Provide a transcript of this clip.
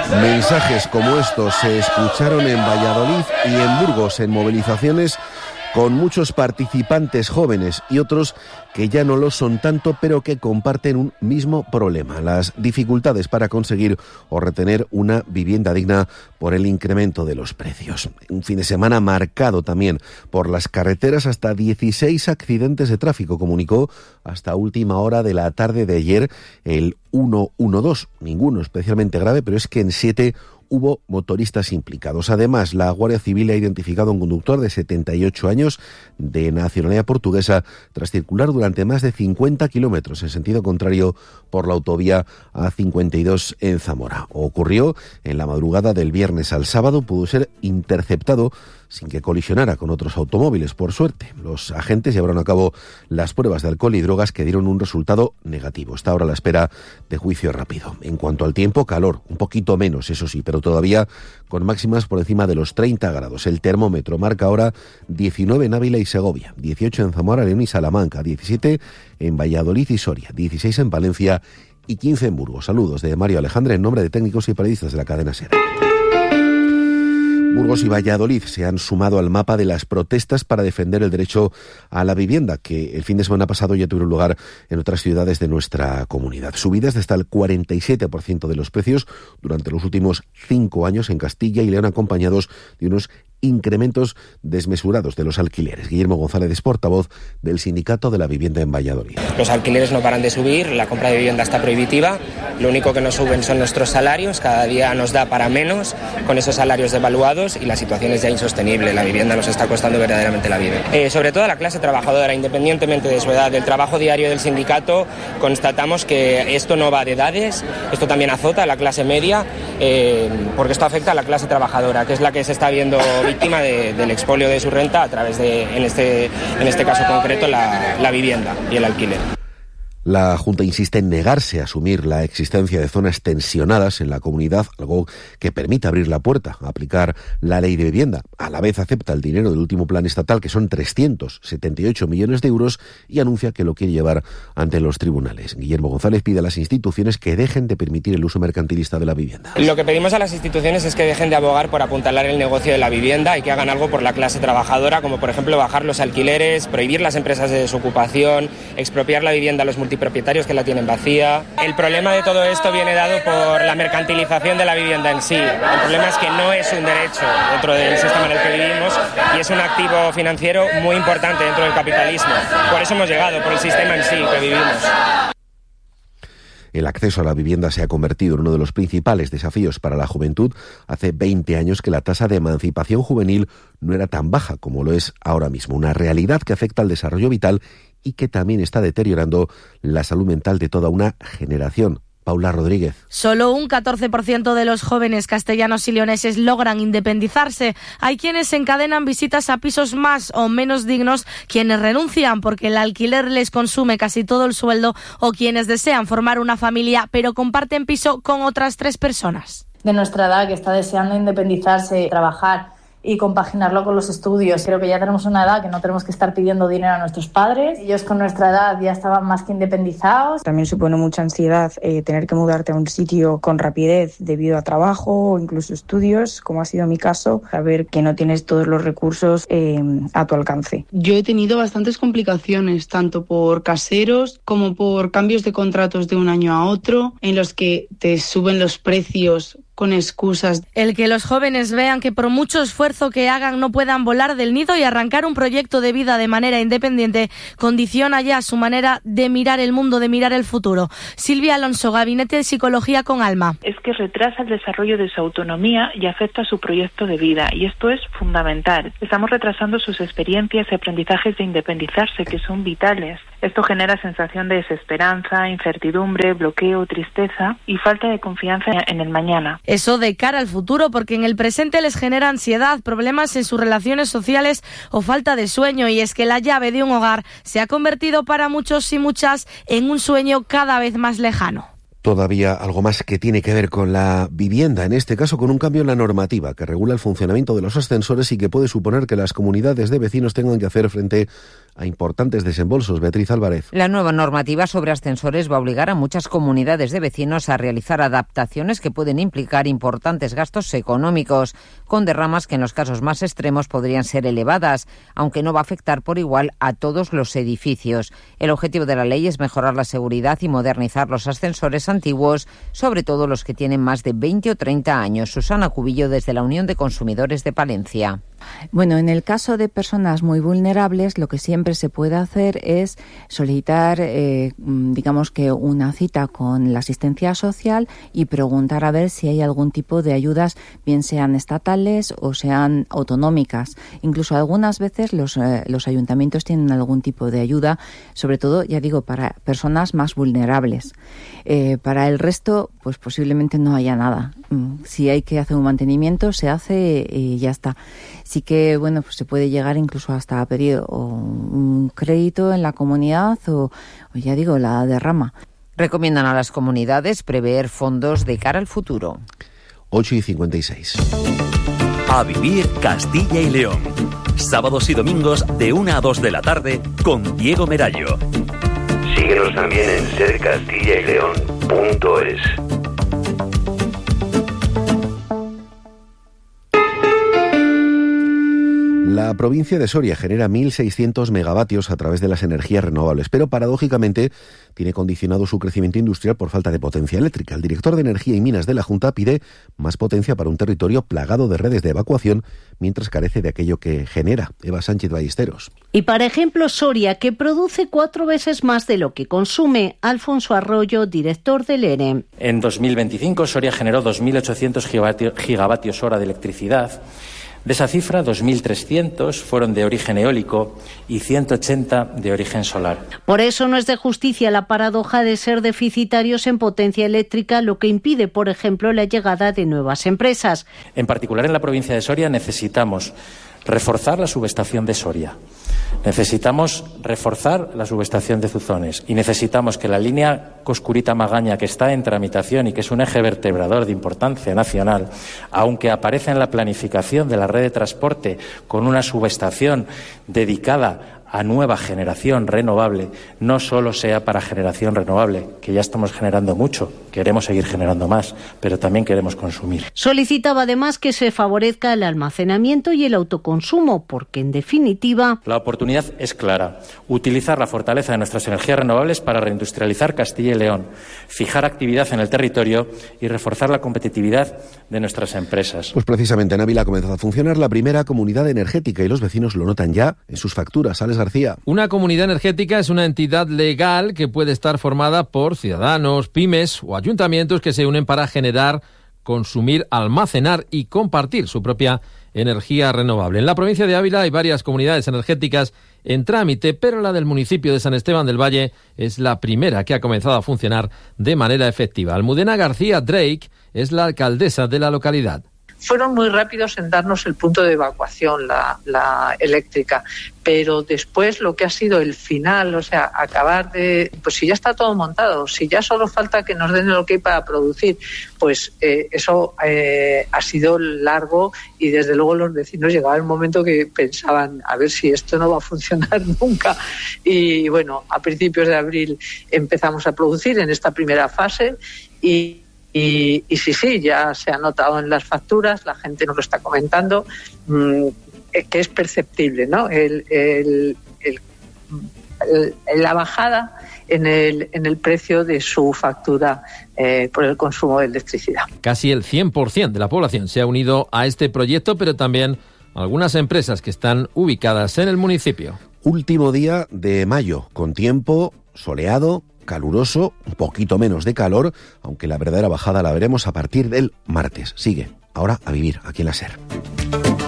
Mensajes como estos se escucharon en Valladolid y en Burgos en movilizaciones con muchos participantes jóvenes y otros que ya no lo son tanto, pero que comparten un mismo problema: las dificultades para conseguir o retener una vivienda digna por el incremento de los precios. Un fin de semana marcado también por las carreteras. Hasta 16 accidentes de tráfico comunicó hasta última hora de la tarde de ayer el 112. Ninguno especialmente grave, pero es que en 7 hubo motoristas implicados. Además, la Guardia Civil ha identificado a un conductor de 78 años de nacionalidad portuguesa tras circular durante más de 50 kilómetros en sentido contrario por la autovía A52 en Zamora. Ocurrió en la madrugada del viernes al sábado. Pudo ser interceptado sin que colisionara con otros automóviles, por suerte. Los agentes llevaron a cabo las pruebas de alcohol y drogas que dieron un resultado negativo. Está ahora a la espera de juicio rápido. En cuanto al tiempo, calor, un poquito menos, eso sí, pero todavía con máximas por encima de los 30 grados. El termómetro marca ahora 19 en Ávila y Segovia, 18 en Zamora, León y Salamanca, 17 en Valladolid y Soria, 16 en Palencia y 15 en Burgos. Saludos de Mario Alejandre en nombre de técnicos y periodistas de la cadena SER. Burgos y Valladolid se han sumado al mapa de las protestas para defender el derecho a la vivienda, que el fin de semana pasado ya tuvieron lugar en otras ciudades de nuestra comunidad. Subidas de hasta el 47% de los precios durante los últimos 5 años en Castilla y León, acompañados de unos incrementos desmesurados de los alquileres. Guillermo González es portavoz del Sindicato de la Vivienda en Valladolid. Los alquileres no paran de subir, la compra de vivienda está prohibitiva, lo único que nos suben son nuestros salarios, cada día nos da para menos con esos salarios devaluados y la situación es ya insostenible, la vivienda nos está costando verdaderamente la vida. Sobre todo a la clase trabajadora, independientemente de su edad, del trabajo diario del sindicato, constatamos que esto no va de edades, esto también azota a la clase media, porque esto afecta a la clase trabajadora, que es la que se está viendo víctima del expolio de su renta a través de, en este caso concreto, la vivienda y el alquiler. La Junta insiste en negarse a asumir la existencia de zonas tensionadas en la comunidad, algo que permite abrir la puerta a aplicar la ley de vivienda. A la vez acepta el dinero del último plan estatal, que son 378 millones de euros, y anuncia que lo quiere llevar ante los tribunales. Guillermo González pide a las instituciones que dejen de permitir el uso mercantilista de la vivienda. Lo que pedimos a las instituciones es que dejen de abogar por apuntalar el negocio de la vivienda y que hagan algo por la clase trabajadora, como por ejemplo bajar los alquileres, prohibir las empresas de desocupación, expropiar la vivienda a los multipropietarios que la tienen vacía. El problema de todo esto viene dado por la mercantilización de la vivienda en sí. El problema es que no es un derecho dentro del sistema en el que vivimos y es un activo financiero muy importante dentro del capitalismo. Por eso hemos llegado, por el sistema en sí que vivimos. El acceso a la vivienda se ha convertido en uno de los principales desafíos para la juventud. Hace 20 años que la tasa de emancipación juvenil no era tan baja como lo es ahora mismo. Una realidad que afecta al desarrollo vital y que también está deteriorando la salud mental de toda una generación. Paula Rodríguez. Solo un 14% de los jóvenes castellanos y leoneses logran independizarse. Hay quienes encadenan visitas a pisos más o menos dignos, quienes renuncian porque el alquiler les consume casi todo el sueldo, o quienes desean formar una familia pero comparten piso con otras 3 personas. De nuestra edad, que está deseando independizarse, trabajar y compaginarlo con los estudios. Creo que ya tenemos una edad que no tenemos que estar pidiendo dinero a nuestros padres. Ellos con nuestra edad ya estaban más que independizados. También supone mucha ansiedad tener que mudarte a un sitio con rapidez debido a trabajo o incluso estudios, como ha sido mi caso, saber que no tienes todos los recursos a tu alcance. Yo he tenido bastantes complicaciones, tanto por caseros como por cambios de contratos de un año a otro, en los que te suben los precios con excusas. El que los jóvenes vean que por mucho esfuerzo que hagan no puedan volar del nido y arrancar un proyecto de vida de manera independiente condiciona ya su manera de mirar el mundo, de mirar el futuro. Silvia Alonso, Gabinete de Psicología con Alma. Es que retrasa el desarrollo de su autonomía y afecta a su proyecto de vida, y esto es fundamental. Estamos retrasando sus experiencias y aprendizajes de independizarse, que son vitales. Esto genera sensación de desesperanza, incertidumbre, bloqueo, tristeza y falta de confianza en el mañana. Eso de cara al futuro, porque en el presente les genera ansiedad, problemas en sus relaciones sociales o falta de sueño, y es que la llave de un hogar se ha convertido para muchos y muchas en un sueño cada vez más lejano. Todavía algo más que tiene que ver con la vivienda, en este caso con un cambio en la normativa que regula el funcionamiento de los ascensores y que puede suponer que las comunidades de vecinos tengan que hacer frente a importantes desembolsos. Beatriz Álvarez. La nueva normativa sobre ascensores va a obligar a muchas comunidades de vecinos a realizar adaptaciones que pueden implicar importantes gastos económicos, con derramas que en los casos más extremos podrían ser elevadas, aunque no va a afectar por igual a todos los edificios. El objetivo de la ley es mejorar la seguridad y modernizar los ascensores antiguos, sobre todo los que tienen más de 20 o 30 años. Susana Cubillo, desde la Unión de Consumidores de Palencia. Bueno, en el caso de personas muy vulnerables, lo que siempre se puede hacer es solicitar, digamos que una cita con la asistencia social y preguntar a ver si hay algún tipo de ayudas, bien sean estatales o sean autonómicas. Incluso algunas veces los ayuntamientos tienen algún tipo de ayuda, sobre todo, ya digo, para personas más vulnerables. Para el resto, pues posiblemente no haya nada. Si hay que hacer un mantenimiento, se hace y ya está. Sí que, bueno, pues se puede llegar incluso hasta a pedir un crédito en la comunidad o ya digo, la derrama. Recomiendan a las comunidades prever fondos de cara al futuro. 8:56. A vivir Castilla y León. Sábados y domingos de 1 a 2 de la tarde con Diego Merallo. Síguenos también en sercastillaYleón.es. La provincia de Soria genera 1.600 megavatios a través de las energías renovables, pero paradójicamente tiene condicionado su crecimiento industrial por falta de potencia eléctrica. El director de Energía y Minas de la Junta pide más potencia para un territorio plagado de redes de evacuación, mientras carece de aquello que genera. Eva Sánchez Ballesteros. Y para ejemplo, Soria, que produce 4 veces más de lo que consume. Alfonso Arroyo, director del ERE. En 2025, Soria generó 2.800 gigavatios hora de electricidad. De esa cifra, 2.300 fueron de origen eólico y 180 de origen solar. Por eso no es de justicia la paradoja de ser deficitarios en potencia eléctrica, lo que impide, por ejemplo, la llegada de nuevas empresas. En particular, en la provincia de Soria necesitamos reforzar la subestación de Soria. Necesitamos reforzar la subestación de Zuzones y necesitamos que la línea Coscurita-Magaña, que está en tramitación y que es un eje vertebrador de importancia nacional, aunque aparece en la planificación de la red de transporte con una subestación dedicada a nueva generación renovable, no solo sea para generación renovable, que ya estamos generando mucho, queremos seguir generando más, pero también queremos consumir. Solicitaba además que se favorezca el almacenamiento y el autoconsumo, porque en definitiva la oportunidad es clara: utilizar la fortaleza de nuestras energías renovables para reindustrializar Castilla y León, fijar actividad en el territorio y reforzar la competitividad de nuestras empresas. Pues precisamente en Ávila ha comenzado a funcionar la primera comunidad energética y los vecinos lo notan ya en sus facturas. Alex García. Una comunidad energética es una entidad legal que puede estar formada por ciudadanos, pymes o ayuntamientos que se unen para generar, consumir, almacenar y compartir su propia energía renovable. En la provincia de Ávila hay varias comunidades energéticas en trámite, pero la del municipio de San Esteban del Valle es la primera que ha comenzado a funcionar de manera efectiva. Almudena García Drake es la alcaldesa de la localidad. Fueron muy rápidos en darnos el punto de evacuación, la eléctrica, pero después lo que ha sido el final, o sea, acabar de, pues si ya está todo montado, si ya solo falta que nos den el ok para producir, pues eso ha sido largo y desde luego los vecinos llegaba el momento que pensaban, a ver si esto no va a funcionar nunca. Y bueno, a principios de abril empezamos a producir en esta primera fase y sí, ya se ha notado en las facturas, la gente nos lo está comentando, que es perceptible, ¿no? La bajada en el precio de su factura por el consumo de electricidad. Casi el 100% de la población se ha unido a este proyecto, pero también algunas empresas que están ubicadas en el municipio. Último día de mayo, con tiempo soleado, caluroso, un poquito menos de calor, aunque la verdadera bajada la veremos a partir del martes. Sigue ahora a vivir aquí en la SER.